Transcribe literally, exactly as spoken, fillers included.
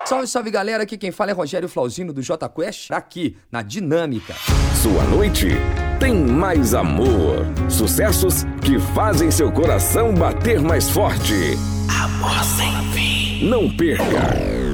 Salve, salve galera, aqui quem fala é Rogério Flauzino do J Quest, aqui na Dinâmica. Sua noite tem mais amor, sucessos que fazem seu coração bater mais forte. Amor sem fim. Não perca.